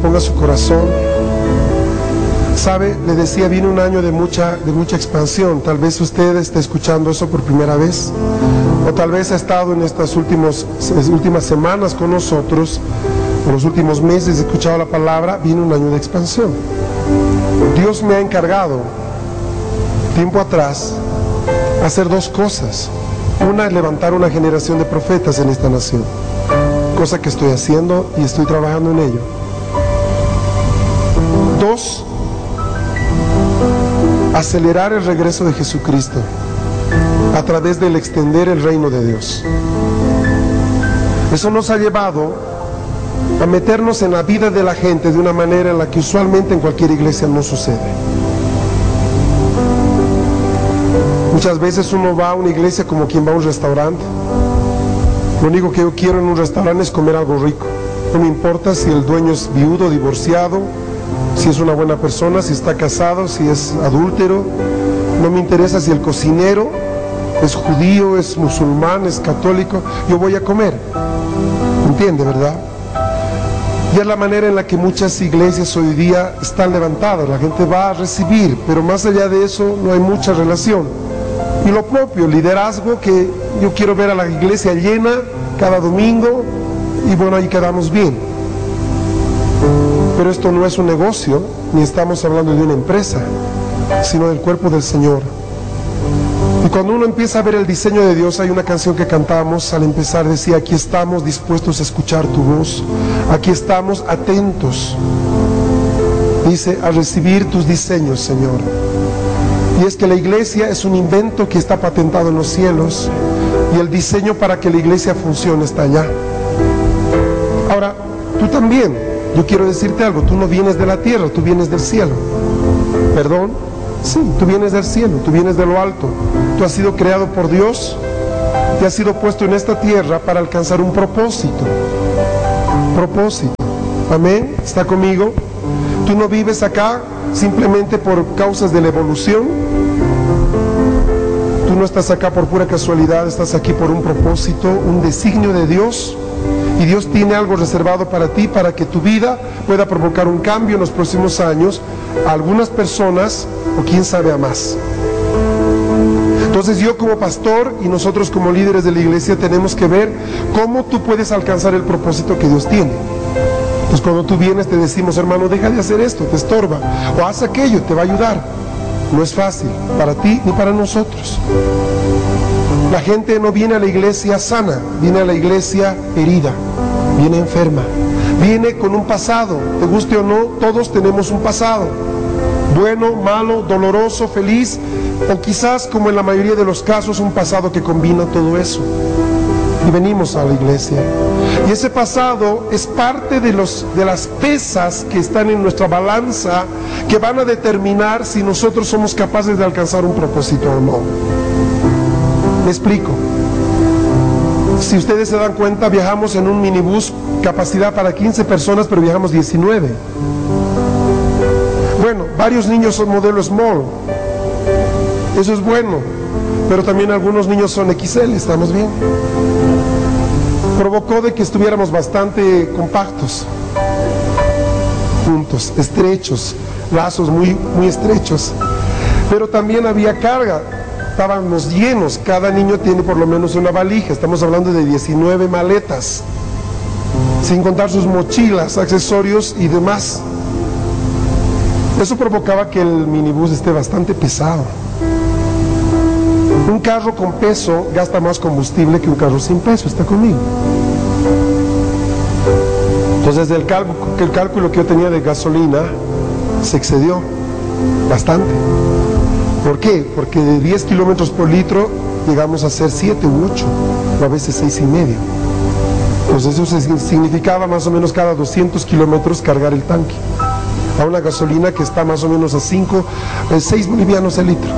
disponga su corazón. Sabe, le decía, viene un año de mucha expansión. Tal vez usted esté escuchando eso por primera vez, o tal vez ha estado en estas últimas semanas con nosotros, en los últimos meses he escuchado la palabra. Viene un año de expansión. Dios me ha encargado, tiempo atrás, hacer dos cosas. Una es levantar una generación de profetas en esta nación, cosa que estoy haciendo y estoy trabajando en ello. Dos, acelerar el regreso de Jesucristo a través del extender el reino de Dios. Eso nos ha llevado a meternos en la vida de la gente de una manera en la que usualmente en cualquier iglesia no sucede. Muchas veces uno va a una iglesia como quien va a un restaurante. Lo único que yo quiero en un restaurante es comer algo rico. No me importa si el dueño es viudo, divorciado, si es una buena persona, si está casado, si es adúltero. No me interesa si el cocinero es judío, es musulmán, es católico. Yo voy a comer. ¿Entiende, verdad? Y es la manera en la que muchas iglesias hoy día están levantadas. La gente va a recibir, pero más allá de eso no hay mucha relación. Y lo propio, liderazgo, que yo quiero ver a la iglesia llena cada domingo y bueno, ahí quedamos bien. Pero esto no es un negocio, ni estamos hablando de una empresa, sino del cuerpo del Señor. Y cuando uno empieza a ver el diseño de Dios, hay una canción que cantamos al empezar, decía: aquí estamos dispuestos a escuchar tu voz, aquí estamos atentos, dice, a recibir tus diseños, Señor. Y es que la iglesia es un invento que está patentado en los cielos, y el diseño para que la iglesia funcione está allá. Ahora, tú también, yo quiero decirte algo, tú no vienes de la tierra, tú vienes del cielo. ¿Perdón? Sí, tú vienes del cielo, tú vienes de lo alto. Tú has sido creado por Dios, te has sido puesto en esta tierra para alcanzar un propósito. Propósito. Amén. ¿Está conmigo? Tú no vives acá simplemente por causas de la evolución. Tú no estás acá por pura casualidad, estás aquí por un propósito, un designio de Dios. Y Dios tiene algo reservado para ti, para que tu vida pueda provocar un cambio en los próximos años a algunas personas, o quién sabe a más. Entonces yo como pastor y nosotros como líderes de la iglesia tenemos que ver cómo tú puedes alcanzar el propósito que Dios tiene. Pues cuando tú vienes te decimos: hermano, deja de hacer esto, te estorba, o haz aquello, te va a ayudar. No es fácil para ti ni para nosotros. La gente no viene a la iglesia sana, viene a la iglesia herida, viene enferma, viene con un pasado. Te guste o no, todos tenemos un pasado, bueno, malo, doloroso, feliz, o quizás, como en la mayoría de los casos, un pasado que combina todo eso. Y venimos a la iglesia, y ese pasado es parte de las pesas que están en nuestra balanza, que van a determinar si nosotros somos capaces de alcanzar un propósito o no. Me explico. Si ustedes se dan cuenta, viajamos en un minibús, capacidad para 15 personas, pero viajamos 19. Bueno, varios niños son modelo small, eso es bueno, pero también algunos niños son XL, estamos bien. Provocó de que estuviéramos bastante compactos, juntos, estrechos, lazos muy estrechos, pero también había carga. Estábamos llenos, cada niño tiene por lo menos una valija, estamos hablando de 19 maletas, sin contar sus mochilas, accesorios y demás. Eso provocaba que el minibús esté bastante pesado. Un carro con peso gasta más combustible que un carro sin peso, ¿está conmigo? Entonces el cálculo que yo tenía de gasolina se excedió bastante. ¿Por qué? Porque de 10 kilómetros por litro llegamos a hacer 7 u 8, o a veces 6,5. Entonces eso significaba más o menos cada 200 kilómetros cargar el tanque, a una gasolina que está más o menos a 6 bolivianos el litro.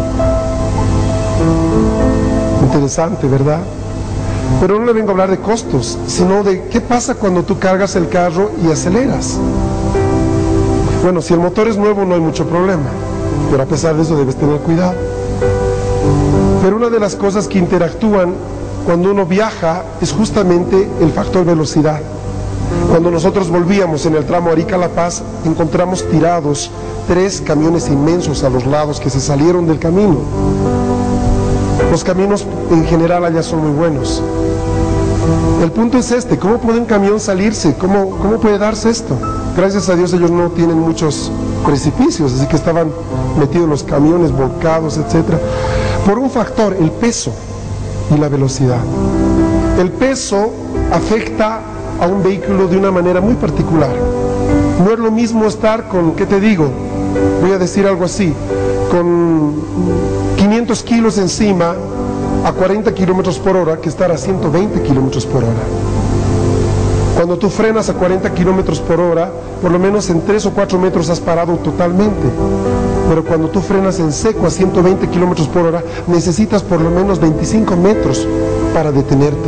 Interesante, ¿verdad? Pero no le vengo a hablar de costos, sino de qué pasa cuando tú cargas el carro y aceleras. Bueno, si el motor es nuevo no hay mucho problema, pero a pesar de eso debes tener cuidado. Pero una de las cosas que interactúan cuando uno viaja es justamente el factor velocidad. Cuando nosotros volvíamos en el tramo Arica-La Paz, encontramos tirados 3 camiones inmensos a los lados que se salieron del camino. Los caminos en general allá son muy buenos. El punto es este: ¿cómo puede un camión salirse? ¿Cómo puede darse esto? Gracias a Dios ellos no tienen muchos precipicios, así que estaban metidos los camiones, volcados, etc. Por un factor, el peso y la velocidad. El peso afecta a un vehículo de una manera muy particular. No es lo mismo estar con, ¿qué te digo? Voy a decir algo así, con 500 kilos encima a 40 kilómetros por hora que estar a 120 kilómetros por hora. Cuando tú frenas a 40 kilómetros por hora, por lo menos en 3 o 4 metros has parado totalmente. Pero cuando tú frenas en seco a 120 kilómetros por hora, necesitas por lo menos 25 metros para detenerte.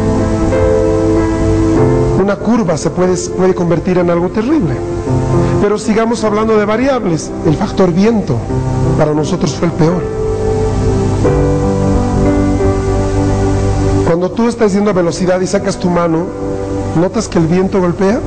Una curva se puede convertir en algo terrible. Pero sigamos hablando de variables. El factor viento para nosotros fue el peor. Cuando tú estás yendo a velocidad y sacas tu mano, ¿notas que el viento golpea?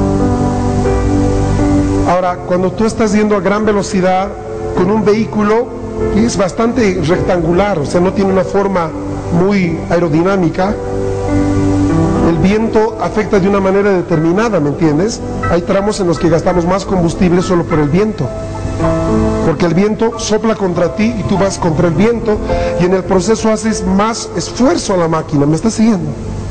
Ahora, cuando tú estás yendo a gran velocidad con un vehículo que es bastante rectangular, o sea, no tiene una forma muy aerodinámica, el viento afecta de una manera determinada, ¿me entiendes? Hay tramos en los que gastamos más combustible solo por el viento, porque el viento sopla contra ti y tú vas contra el viento, y en el proceso haces más esfuerzo a la máquina. ¿Me estás siguiendo?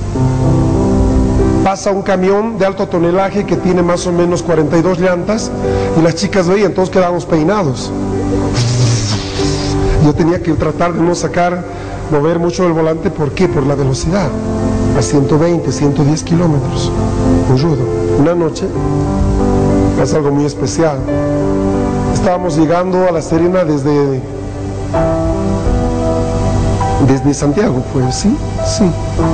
Pasa un camión de alto tonelaje que tiene más o menos 42 llantas y las chicas veían, todos quedábamos peinados. Yo tenía que tratar de no mover mucho el volante. ¿Por qué? Por la velocidad, a 120, 110 kilómetros, muy rudo. Una noche es algo muy especial. Estábamos llegando a La Serena desde Santiago, pues, ¿sí? Sí.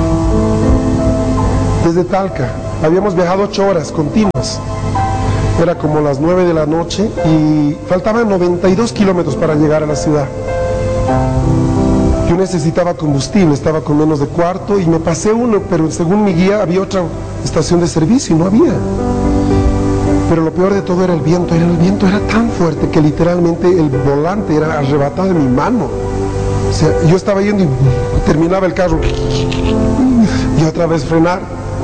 Desde Talca. Habíamos viajado 8 horas continuas. Era como las 9 de la noche y faltaban 92 kilómetros para llegar a la ciudad. Yo necesitaba combustible, estaba con menos de cuarto y me pasé uno, pero según mi guía había otra estación de servicio y no había. Pero lo peor de todo era el viento. El viento era tan fuerte que literalmente el volante era arrebatado de mi mano. O sea, yo estaba yendo y terminaba el carro y otra vez frenar.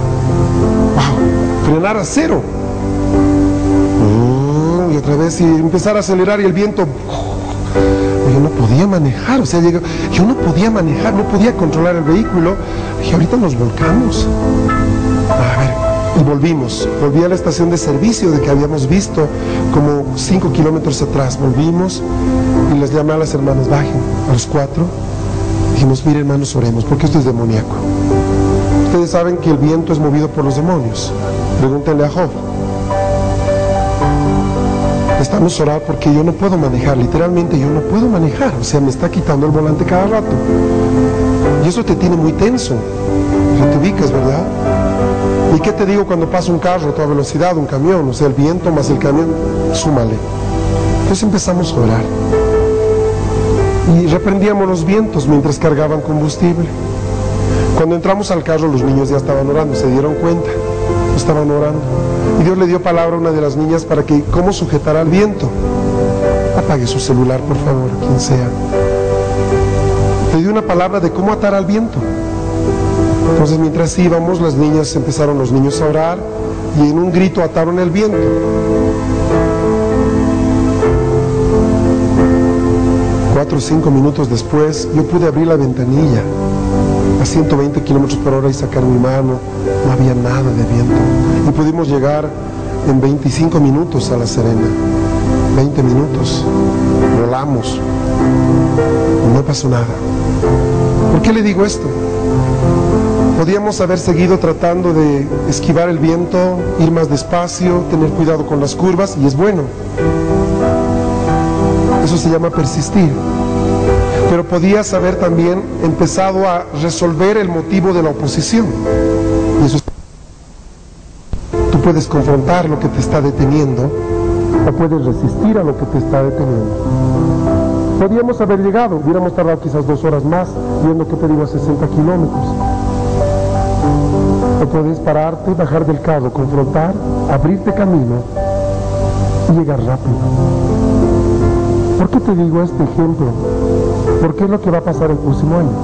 ¡Wow! Frenar a 0. Y otra vez y empezar a acelerar y el viento. Yo no podía manejar, o sea, yo no podía manejar, no podía controlar el vehículo. Dije, ahorita nos volcamos. A ver, y volví a la estación de servicio de que habíamos visto como 5 kilómetros atrás. Volvimos y les llamé a las hermanas, bajen, a los 4. Dijimos, mire hermanos, oremos, porque esto es demoníaco. Ustedes saben que el viento es movido por los demonios. Pregúntenle a Job. Necesitamos orar porque yo no puedo manejar, literalmente yo no puedo manejar, o sea, me está quitando el volante cada rato. Y eso te tiene muy tenso, ya te ubicas, ¿verdad? ¿Y qué te digo cuando pasa un carro a toda velocidad, un camión? O sea, el viento más el camión, súmale. Entonces empezamos a orar. Y reprendíamos los vientos mientras cargaban combustible. Cuando entramos al carro, los niños ya estaban orando, se dieron cuenta, estaban orando. Y Dios le dio palabra a una de las niñas para que, ¿cómo sujetar al viento? Apague su celular, por favor, quien sea. Le dio una palabra de cómo atar al viento. Entonces, mientras íbamos, los niños a orar, y en un grito ataron el viento. Cuatro o 5 minutos después, yo pude abrir la ventanilla a 120 kilómetros por hora y sacar mi mano. No había nada de viento. Y pudimos llegar en 25 minutos a La Serena. 20 minutos. Volamos. No pasó nada. ¿Por qué le digo esto? Podíamos haber seguido tratando de esquivar el viento, ir más despacio, tener cuidado con las curvas, y es bueno. Eso se llama persistir. Pero podías haber también empezado a resolver el motivo de la oposición. Y eso es... Tú puedes confrontar lo que te está deteniendo o puedes resistir a lo que te está deteniendo. Podíamos haber llegado, hubiéramos tardado quizás 2 horas más, yendo, que te digo, a 60 kilómetros. O puedes pararte, bajar del carro, confrontar, abrirte camino y llegar rápido. ¿Por qué te digo este ejemplo? Porque es lo que va a pasar el próximo año.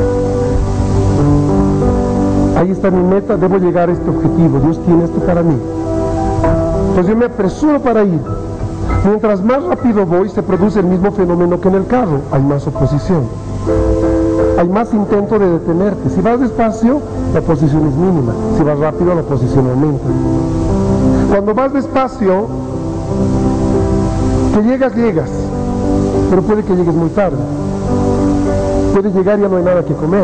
Ahí está mi meta, debo llegar a este objetivo, Dios tiene esto para mí. Entonces yo me apresuro para ir. Mientras más rápido voy, se produce el mismo fenómeno que en el carro, hay más oposición. Hay más intento de detenerte. Si vas despacio, la oposición es mínima. Si vas rápido, la oposición aumenta. Cuando vas despacio, que llegas, pero puede que llegues muy tarde. Puede llegar y ya no hay nada que comer.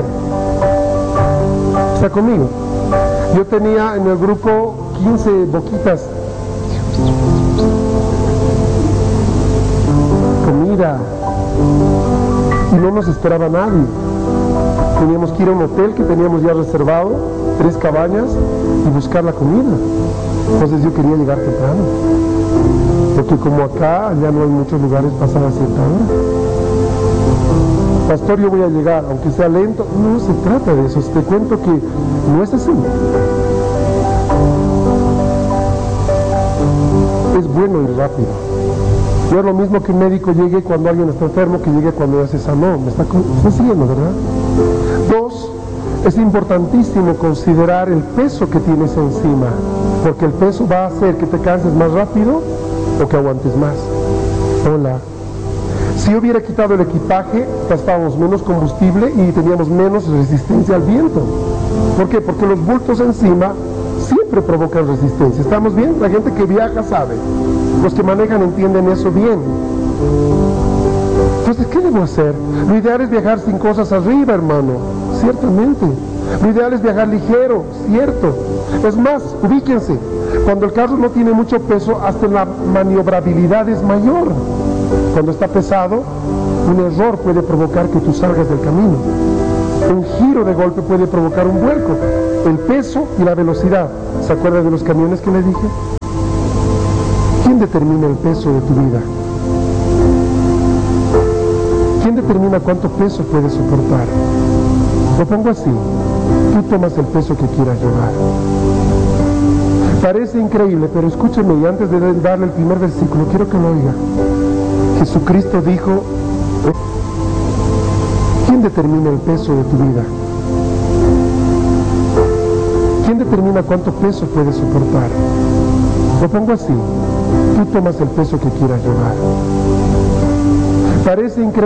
¿Está conmigo? Yo tenía en el grupo 15 boquitas. Comida. Y no nos esperaba nadie. Teníamos que ir a un hotel que teníamos ya reservado, 3 cabañas, y buscar la comida. Entonces yo quería llegar temprano, porque como acá ya no hay muchos lugares pasadas cierta hora. Pastor, yo voy a llegar, aunque sea lento. No se trata de eso, te cuento que no es así. Es bueno ir rápido. No es lo mismo que un médico llegue cuando alguien está enfermo que llegue cuando ya se sanó. Me está siguiendo, ¿verdad? 2, es importantísimo considerar el peso que tienes encima, porque el peso va a hacer que te canses más rápido o que aguantes más. Hola. Si yo hubiera quitado el equipaje, gastábamos menos combustible y teníamos menos resistencia al viento. ¿Por qué? Porque los bultos encima siempre provocan resistencia. ¿Estamos bien? La gente que viaja sabe. Los que manejan entienden eso bien. Entonces, ¿qué debo hacer? Lo ideal es viajar sin cosas arriba, hermano. Ciertamente. Lo ideal es viajar ligero, cierto. Es más, ubíquense. Cuando el carro no tiene mucho peso, hasta la maniobrabilidad es mayor. Cuando está pesado, un error puede provocar que tú salgas del camino. Un giro de golpe puede provocar un vuelco. El peso y la velocidad. ¿Se acuerdan de los camiones que les dije? ¿Quién determina el peso de tu vida? ¿Quién determina cuánto peso puedes soportar? Lo pongo así. Tú tomas el peso que quieras llevar. Parece increíble, pero escúcheme, y antes de darle el primer versículo, quiero que lo oiga. Jesucristo dijo, ¿quién determina el peso de tu vida? ¿Quién determina cuánto peso puedes soportar? Lo pongo así, tú tomas el peso que quieras llevar. Parece increíble.